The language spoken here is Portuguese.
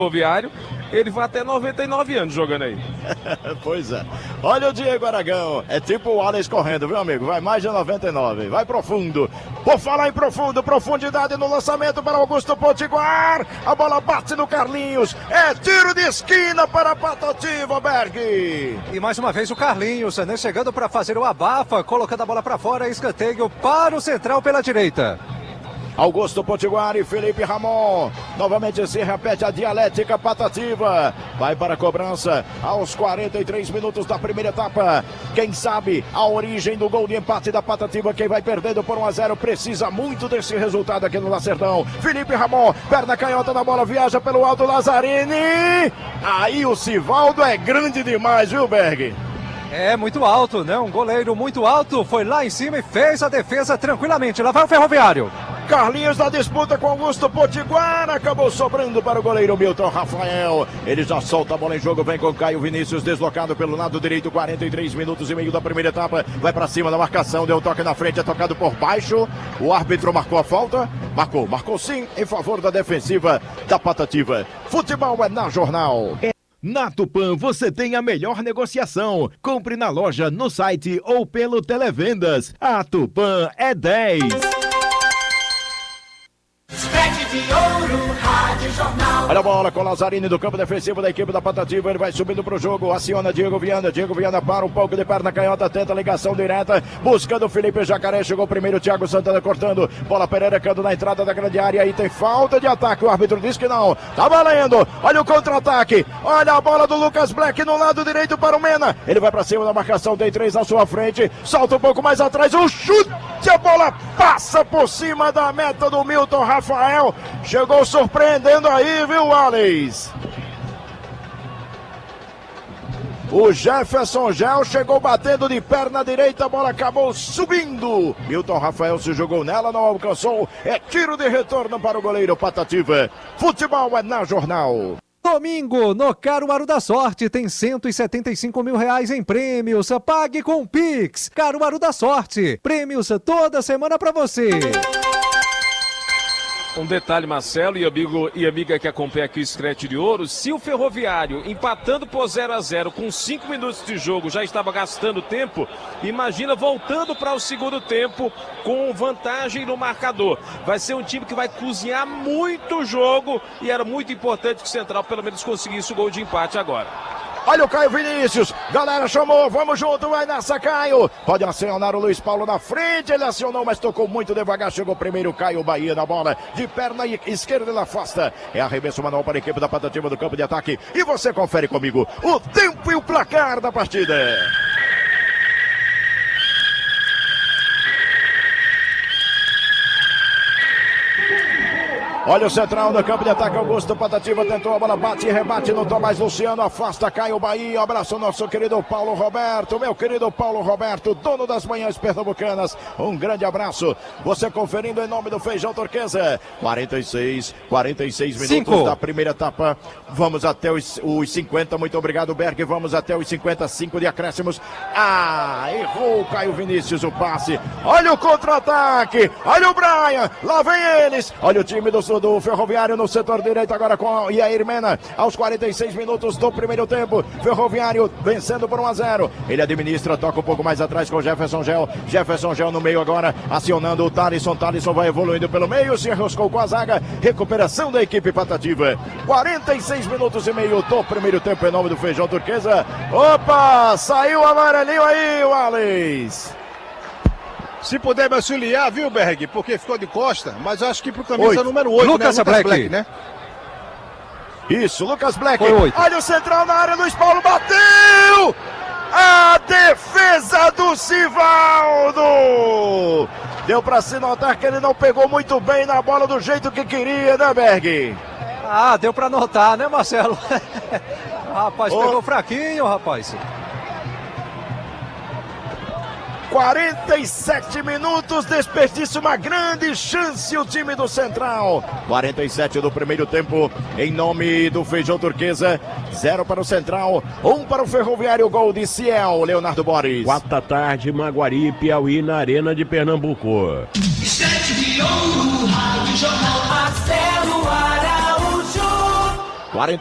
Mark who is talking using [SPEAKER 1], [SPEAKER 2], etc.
[SPEAKER 1] Ferroviário, ele vai até 99 anos jogando aí.
[SPEAKER 2] Pois é. Olha o Diego Aragão. É tipo o Alex correndo, viu, amigo? Vai mais de 99. Vai profundo. Por falar em profundo, profundidade no lançamento para Augusto Potiguar. A bola bate no Carlinhos. É tiro de esquina para a Patativa, Berg.
[SPEAKER 3] E mais uma vez o Carlinhos, né, chegando para fazer o abafa, colocando a bola para fora, escanteio para o central pela direita.
[SPEAKER 2] Augusto Potiguar e Felipe Ramon. Novamente se repete a dialética Patativa. Vai para a cobrança aos 43 minutos da primeira etapa. Quem sabe a origem do gol de empate da Patativa. Quem vai perdendo por 1-0 precisa muito desse resultado aqui no Lacerdão. Felipe Ramon, perna canhota na bola, viaja pelo alto, Lazzarini. Aí o Sivaldo é grande demais, viu, Berg?
[SPEAKER 3] É muito alto, né? Um goleiro muito alto, foi lá em cima e fez a defesa tranquilamente. Lá vai o Ferroviário.
[SPEAKER 2] Carlinhos na disputa com Augusto Potiguar, acabou sobrando para o goleiro Milton Rafael. Ele já solta a bola em jogo, vem com Caio Vinícius, deslocado pelo lado direito, 43 minutos e meio da primeira etapa. Vai para cima da marcação, deu toque na frente, é tocado por baixo. O árbitro marcou a falta? Marcou sim, em favor da defensiva da Patativa. Futebol é na Jornal.
[SPEAKER 4] Na Tupã você tem a melhor negociação. Compre na loja, no site ou pelo Televendas. A Tupã é 10.
[SPEAKER 2] Olha a bola com Lazzarini do campo defensivo da equipe da Patativa. Ele vai subindo pro jogo, aciona Diego Viana. Diego Viana para um pouco de perna canhota, tenta ligação direta, buscando o Felipe Jacaré. Chegou primeiro, Thiago Santana cortando. Bola pererecando na entrada da grande área. Aí tem falta de ataque. O árbitro diz que não. Tá valendo. Olha o contra-ataque. Olha a bola do Lucas Black no lado direito para o Mena. Ele vai para cima da marcação. Tem 3 na sua frente. Solta um pouco mais atrás. O chute. A bola passa por cima da meta do Milton Rafael. Chegou surpreendendo aí, viu, Alex? O Jefferson Gel chegou batendo de perna direita, a bola acabou subindo. Milton Rafael se jogou nela, não alcançou. É tiro de retorno para o goleiro Patativa. Futebol é na Jornal.
[SPEAKER 3] Domingo, no Caruaru da Sorte, tem 175 mil reais em prêmios. Pague com Pix. Caruaru da Sorte. Prêmios toda semana pra você.
[SPEAKER 1] Um detalhe, Marcelo e amigo e amiga que acompanha aqui o Scratch de Ouro, se o Ferroviário empatando por 0-0 com 5 minutos de jogo já estava gastando tempo, imagina voltando para o segundo tempo com vantagem no marcador. Vai ser um time que vai cozinhar muito o jogo e era muito importante que o Central pelo menos conseguisse o gol de empate agora.
[SPEAKER 2] Olha o Caio Vinícius, galera chamou, vamos junto, vai nessa Caio, pode acionar o Luiz Paulo na frente, ele acionou, mas tocou muito devagar, chegou primeiro Caio Bahia na bola, de perna esquerda ele afasta, é arremesso manual para a equipe da Patativa do campo de ataque, e você confere comigo o tempo e o placar da partida. Olha o central no campo de ataque, Augusto Patativa tentou a bola, bate e rebate no Tomás Luciano, afasta, Caio Bahia, abraça o nosso querido Paulo Roberto, meu querido Paulo Roberto, dono das manhãs pernambucanas, um grande abraço, você conferindo em nome do Feijão Turquesa, 46 minutos
[SPEAKER 3] 5
[SPEAKER 2] da primeira etapa, vamos até os 50, muito obrigado Berg, vamos até os 55 de acréscimos, errou o Caio Vinícius o passe, olha o contra-ataque, olha o Brian, lá vem eles, olha o time do Ferroviário no setor direito agora com Iair Mena, aos 46 minutos do primeiro tempo, Ferroviário vencendo por 1-0, ele administra, toca um pouco mais atrás com Jefferson Gel no meio agora, acionando o Thalisson vai evoluindo pelo meio, se enroscou com a zaga, recuperação da equipe Patativa, 46 minutos e meio do primeiro tempo em nome do Feijão Turquesa, opa, saiu o amarelinho aí, o Alex.
[SPEAKER 5] Se puder me auxiliar, viu, Berg? Porque ficou de costa, mas acho que pro camisa número 8,
[SPEAKER 3] Lucas Black,
[SPEAKER 5] né?
[SPEAKER 2] Isso, Lucas Black.
[SPEAKER 3] Foi 8.
[SPEAKER 2] Olha o central na área, Luiz Paulo bateu! A defesa do Sivaldo! Deu pra se notar que ele não pegou muito bem na bola do jeito que queria, né, Berg?
[SPEAKER 3] Deu pra notar, né, Marcelo? Rapaz, pegou fraquinho, rapaz.
[SPEAKER 2] 47 minutos, desperdiça uma grande chance o time do Central. 47 do primeiro tempo, em nome do Feijão Turquesa. 0 para o Central, 1 para o Ferroviário, gol de Ciel, Leonardo Borges.
[SPEAKER 6] 4 da tarde, Maguari, Piauí, na Arena de Pernambuco.
[SPEAKER 7] Scratch de Ouro, Rádio Jornal Marcelo Araújo.
[SPEAKER 2] 40